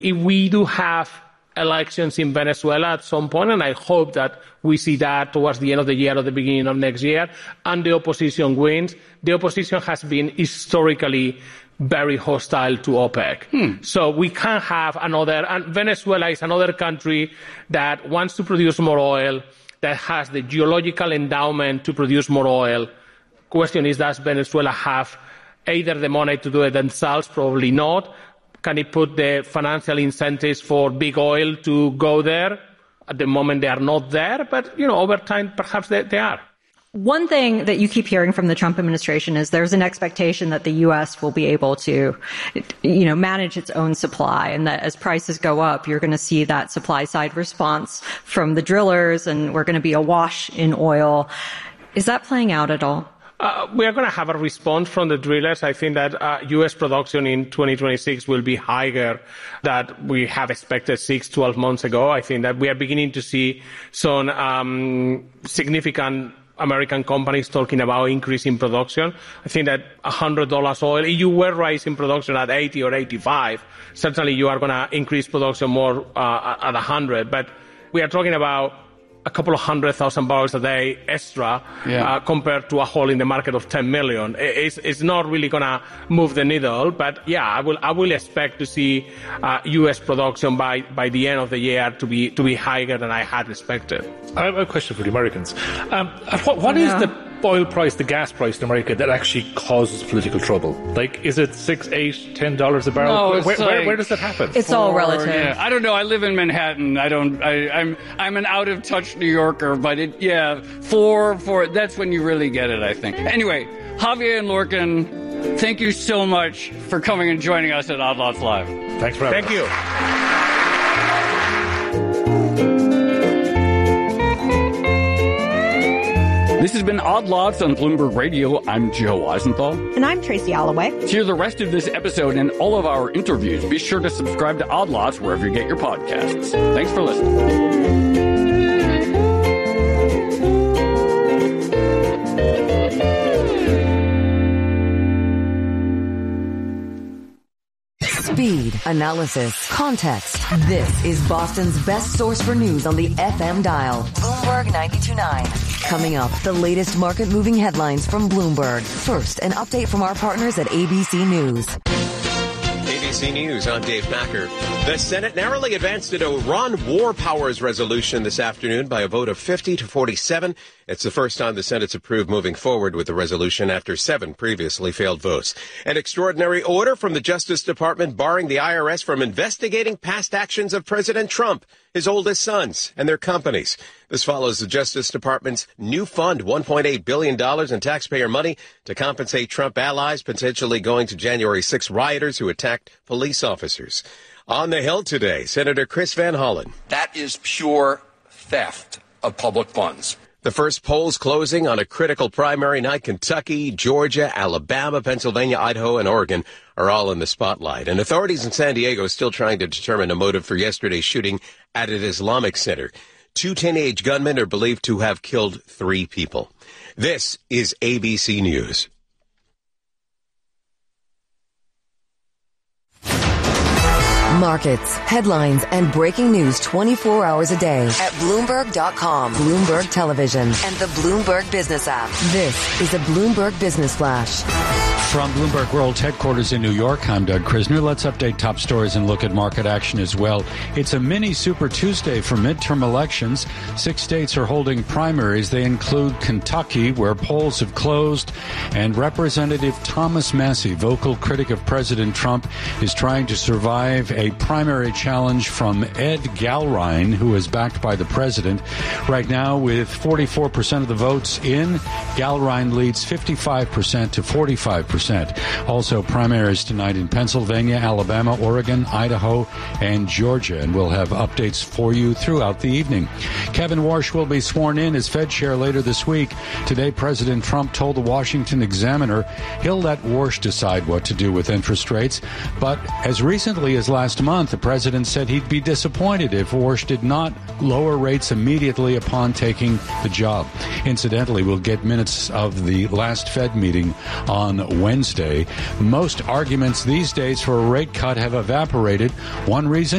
If we do have elections in Venezuela at some point, and I hope that we see that towards the end of the year or the beginning of next year, and the opposition wins, the opposition has been historically very hostile to OPEC. So we can't have another, and Venezuela is another country that wants to produce more oil, that has the geological endowment to produce more oil. Question is, does Venezuela have either the money to do it themselves? Probably not. Can it put the financial incentives for big oil to go there? At the moment, they are not there, but, over time, perhaps they are. One thing that you keep hearing from the Trump administration is there's an expectation that the U.S. will be able to, manage its own supply, and that as prices go up, you're going to see that supply side response from the drillers, and we're going to be awash in oil. Is that playing out at all? We are going to have a response from the drillers. I think that U.S. production in 2026 will be higher than we have expected 6-12 months ago. I think that we are beginning to see some significant American companies talking about increasing production. I think that $100 oil, if you were raising production at 80 or 85, certainly you are going to increase production more at 100. But we are talking about a couple of 100,000 barrels a day extra compared to a hole in the market of 10 million. It's not really going to move the needle, but I will expect to see U.S. production by the end of the year to be higher than I had expected. I have a question for the Americans. What is the oil price, the gas price in America that actually causes political trouble? Like, is it $6, $8, $10 a barrel? No, where does that happen? It's all relative. Yeah, I don't know. I live in Manhattan. I'm an out of touch New Yorker, but four. That's when you really get it, I think. Anyway, Javier and Lorcan, thank you so much for coming and joining us at Odd Lots Live. Thanks for having us. Thank you. This has been Odd Lots on Bloomberg Radio. I'm Joe Weisenthal. And I'm Tracy Alloway. To hear the rest of this episode and all of our interviews, be sure to subscribe to Odd Lots wherever you get your podcasts. Thanks for listening. Speed, analysis, context. This is Boston's best source for news on the FM dial. Bloomberg 92.9. Coming up, the latest market-moving headlines from Bloomberg. First, an update from our partners at ABC News. ABC News, I'm Dave Packer. The Senate narrowly advanced an Iran war powers resolution this afternoon by a vote of 50 to 47. It's the first time the Senate's approved moving forward with the resolution after 7 previously failed votes. An extraordinary order from the Justice Department barring the IRS from investigating past actions of President Trump, his oldest sons, and their companies. This follows the Justice Department's new fund, $1.8 billion in taxpayer money to compensate Trump allies, potentially going to January 6 rioters who attacked police officers. On the Hill today, Senator Chris Van Hollen. That is pure theft of public funds. The first polls closing on a critical primary night. Kentucky, Georgia, Alabama, Pennsylvania, Idaho, and Oregon are all in the spotlight. And authorities in San Diego are still trying to determine a motive for yesterday's shooting at an Islamic center. 2 teenage gunmen are believed to have killed 3 people. This is ABC News. Markets, headlines, and breaking news 24 hours a day at Bloomberg.com, Bloomberg Television, and the Bloomberg Business app. This is a Bloomberg Business Flash. From Bloomberg World Headquarters in New York, I'm Doug Krisner. Let's update top stories and look at market action as well. It's a mini Super Tuesday for midterm elections. 6 states are holding primaries. They include Kentucky, where polls have closed, and Representative Thomas Massie, vocal critic of President Trump, is trying to survive a primary challenge from Ed Galrein, who is backed by the president. Right now, with 44% of the votes in, Galrein leads 55% to 45%. Also, primaries tonight in Pennsylvania, Alabama, Oregon, Idaho, and Georgia. And we'll have updates for you throughout the evening. Kevin Warsh will be sworn in as Fed chair later this week. Today, President Trump told the Washington Examiner he'll let Warsh decide what to do with interest rates. But as recently as last month, the president said he'd be disappointed if Warsh did not lower rates immediately upon taking the job. Incidentally, we'll get minutes of the last Fed meeting on Wednesday. Most arguments these days for a rate cut have evaporated. One reason,